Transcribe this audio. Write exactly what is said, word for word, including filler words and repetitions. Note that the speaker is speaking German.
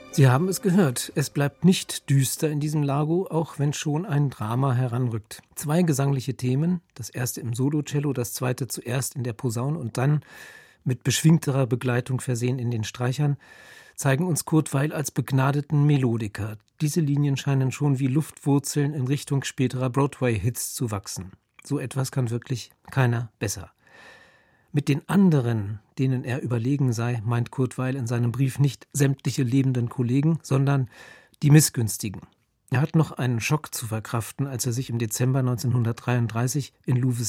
Sie haben es gehört, es bleibt nicht düster in diesem Largo, auch wenn schon ein Drama heranrückt. Zwei gesangliche Themen, das erste im Solocello, das zweite zuerst in der Posaune und dann mit beschwingterer Begleitung versehen in den Streichern, zeigen uns Kurt Weill als begnadeten Melodiker. Diese Linien scheinen schon wie Luftwurzeln in Richtung späterer Broadway-Hits zu wachsen. So etwas kann wirklich keiner besser. Mit den anderen, denen er überlegen sei, meint Kurt Weill in seinem Brief nicht sämtliche lebenden Kollegen, sondern die Missgünstigen. Er hat noch einen Schock zu verkraften, als er sich im Dezember neunzehnhundertdreiunddreißig in Louveciennes